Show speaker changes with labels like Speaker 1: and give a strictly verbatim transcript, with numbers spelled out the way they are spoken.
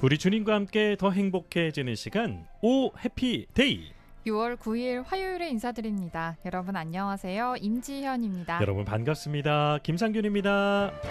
Speaker 1: 우리 주님과 함께 더 행복해지는 시간 오 해피데이.
Speaker 2: 유월 구일 화요일에 인사드립니다. 여러분 안녕하세요. 임지현입니다.
Speaker 1: 여러분 반갑습니다. 김상균입니다.